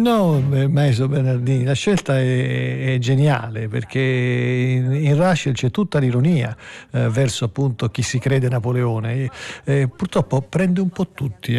No, Maestro Bernardini, la scelta è geniale, perché in Rushdie c'è tutta l'ironia verso appunto chi si crede Napoleone. Purtroppo prende un po' tutti,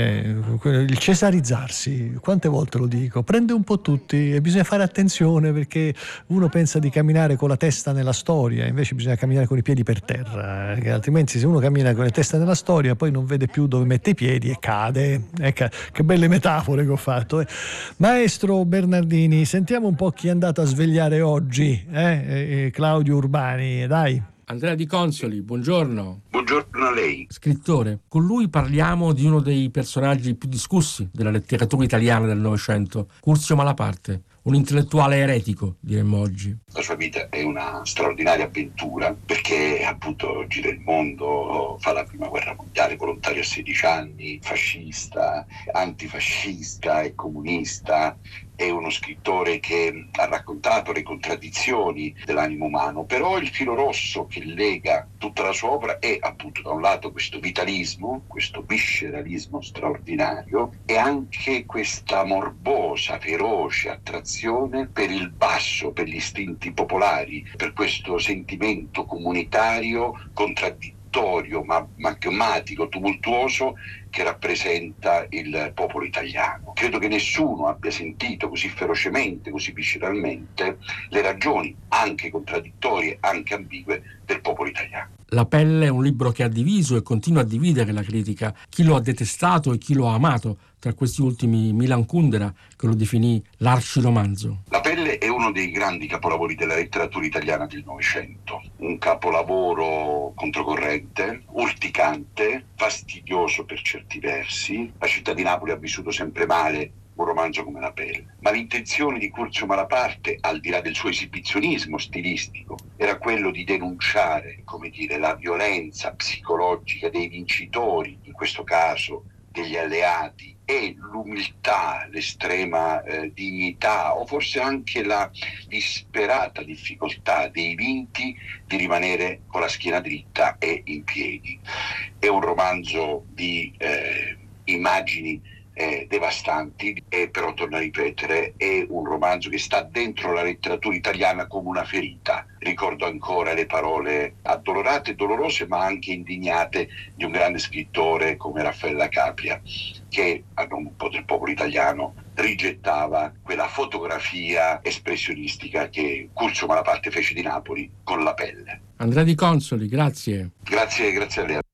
il cesarizzarsi, quante volte lo dico, prende un po' tutti e bisogna fare attenzione, perché uno pensa di camminare con la testa nella storia, invece bisogna camminare con i piedi per terra, che altrimenti se uno cammina con la testa nella storia poi non vede più dove mette i piedi e cade. Che belle metafore che ho fatto. Maestro Bernardini, sentiamo un po' chi è andato a svegliare oggi, Claudio Urbani, dai. Andrea Di Consoli, buongiorno. Buongiorno a lei. Scrittore, con lui parliamo di uno dei personaggi più discussi della letteratura italiana del Novecento, Curzio Malaparte, un intellettuale eretico, diremmo oggi. La sua vita è una straordinaria avventura, perché appunto gira il mondo, fa la prima guerra mondiale, volontario a 16 anni, fascista, antifascista e comunista. È uno scrittore che ha raccontato le contraddizioni dell'animo umano, però il filo rosso che lega tutta la sua opera è appunto da un lato questo vitalismo, questo visceralismo straordinario, e anche questa morbosa, feroce attrazione per il basso, per gli istinti popolari, per questo sentimento comunitario contraddittorio, ma magmatico, tumultuoso, che rappresenta il popolo italiano. Credo che nessuno abbia sentito così ferocemente, così visceralmente le ragioni, anche contraddittorie, anche ambigue, del popolo italiano. La pelle è un libro che ha diviso e continua a dividere la critica, chi lo ha detestato e chi lo ha amato. Tra questi ultimi Milan Kundera, che lo definì l'arciromanzo. La pelle è uno dei grandi capolavori della letteratura italiana del Novecento, un capolavoro controcorrente, urticante, fastidioso per certi versi. La città di Napoli ha vissuto sempre male un romanzo come La pelle, ma l'intenzione di Curzio Malaparte, al di là del suo esibizionismo stilistico, era quello di denunciare, come dire, la violenza psicologica dei vincitori, in questo caso degli alleati, e l'umiltà, l'estrema dignità, o forse anche la disperata difficoltà dei vinti di rimanere con la schiena dritta e in piedi. È un romanzo di immagini devastanti, e però, torno a ripetere, è un romanzo che sta dentro la letteratura italiana come una ferita. Ricordo ancora le parole addolorate e dolorose, ma anche indignate, di un grande scrittore come Raffaella Capria, che a nome un po' del popolo italiano rigettava quella fotografia espressionistica che Curzio Malaparte fece di Napoli con La pelle. Andrea Di Consoli, grazie. Grazie a lei.